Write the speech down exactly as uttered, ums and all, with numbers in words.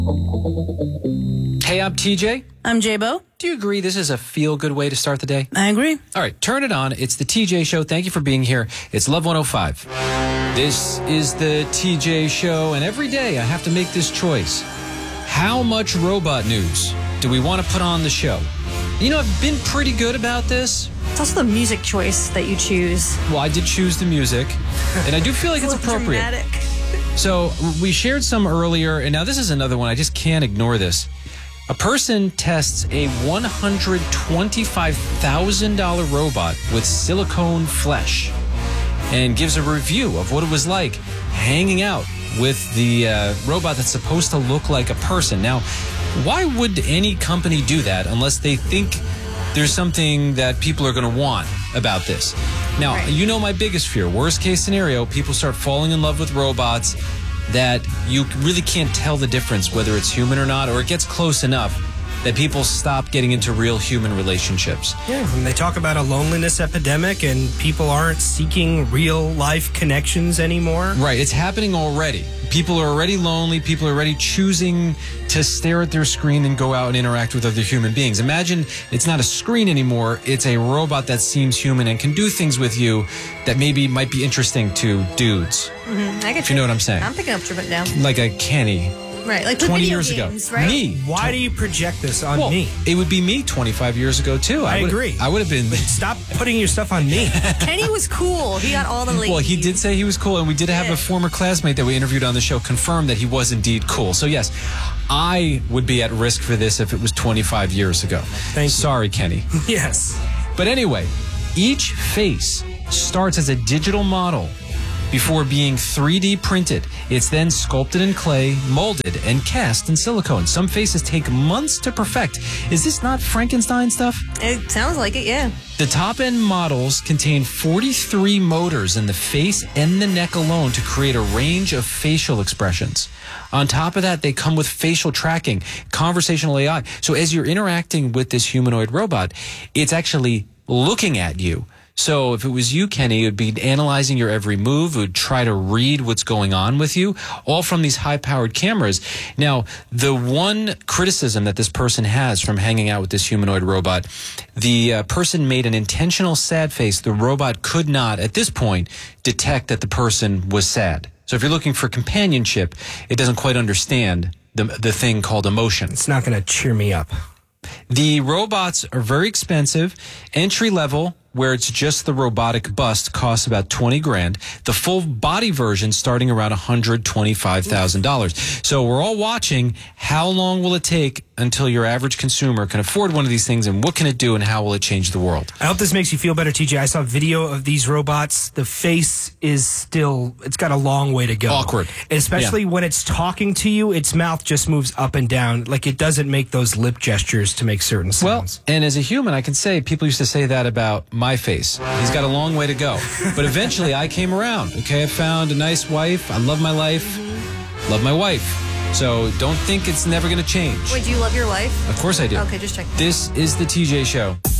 Hey, I'm T J. I'm J-Bo. Do you agree this is a feel-good way to start the day? I agree. All right, turn it on. It's the T J Show. Thank you for being here. It's Love one oh five. This is the T J Show, and every day I have to make this choice. How much robot news do we want to put on the show? You know, I've been pretty good about this. It's also the music choice that you choose. Well, I did choose the music, and I do feel like it's, it's appropriate. Dramatic. So we shared some earlier, and now this is another one. I just can't ignore this. A person tests a one hundred twenty-five thousand dollars robot with silicone flesh and gives a review of what it was like hanging out with the uh, robot that's supposed to look like a person. Now, why would any company do that unless they think there's something that people are going to want about this? Now, right. You know my biggest fear. Worst case scenario, people start falling in love with robots that you really can't tell the difference whether it's human or not, or it gets close enough that people stop getting into real human relationships. Yeah, and they talk about a loneliness epidemic and people aren't seeking real life connections anymore. Right, it's happening already. People are already lonely. People are already choosing to stare at their screen and go out and interact with other human beings. Imagine it's not a screen anymore. It's a robot that seems human and can do things with you that maybe might be interesting to dudes. Mm-hmm. I get if you know what I'm saying. I'm picking up Trippin' now. Like a Kenny. Right, like twenty video years games, ago. Right? Me. Why do you project this on well, me? It would be me twenty-five years ago, too. I, I agree. I would have been... But stop putting your stuff on me. Kenny was cool. He got all the ladies. Well, he did say he was cool, and we did have Yeah. a former classmate that we interviewed on the show confirm that he was indeed cool. So, yes, I would be at risk for this if it was twenty-five years ago. Thank you. Sorry, Kenny. Yes. But anyway, each face starts as a digital model before being three D printed. It's then sculpted in clay, molded, and cast in silicone. Some faces take months to perfect. Is this not Frankenstein stuff? It sounds like it, yeah. The top-end models contain forty-three motors in the face and the neck alone to create a range of facial expressions. On top of that, they come with facial tracking, conversational A I. So as you're interacting with this humanoid robot, it's actually looking at you. So if it was you, Kenny, it would be analyzing your every move. It would try to read what's going on with you, all from these high-powered cameras. Now, the one criticism that this person has from hanging out with this humanoid robot, the uh, person made an intentional sad face. The robot could not, at this point, detect that the person was sad. So if you're looking for companionship, it doesn't quite understand the, the thing called emotion. It's not going to cheer me up. The robots are very expensive. Entry level, where it's just the robotic bust, costs about twenty grand. The full body version starting around one hundred twenty-five thousand dollars. So we're all watching. How long will it take until your average consumer can afford one of these things, and what can it do, and how will it change the world? I hope this makes you feel better, T J. I saw video of these robots. The face is still, it's got a long way to go. Awkward. Especially Yeah. when it's talking to you, its mouth just moves up and down. Like it doesn't make those lip gestures to make certain sounds. Well, and as a human, I can say people used to say that about my face. He's got a long way to go. But eventually I came around. Okay, I found a nice wife. I love my life. Love my wife. So don't think it's never going to change. Wait, do you love your wife? Of course I do. Okay, just check. This is the T J Show.